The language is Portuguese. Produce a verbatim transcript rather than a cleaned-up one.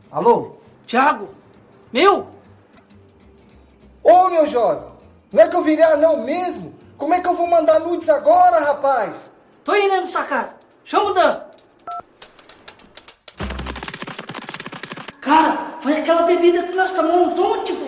Alô? Thiago? Meu? Ô, meu jovem, não é que eu virei anão mesmo? Como é que eu vou mandar nudes agora, rapaz? Tô indo na sua casa. Chama o Dan. Cara, foi aquela bebida que nós tomamos ontem, velho.